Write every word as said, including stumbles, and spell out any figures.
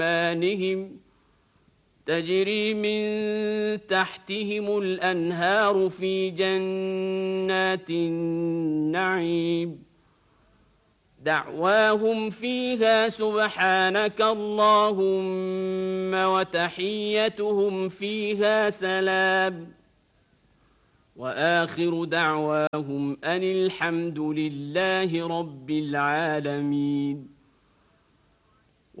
بأيمانهم تجري من تحتهم الأنهار في جنات النعيم دعواهم فيها سبحانك اللهم وتحيتهم فيها سلام وآخر دعواهم أن الحمد لله رب العالمين.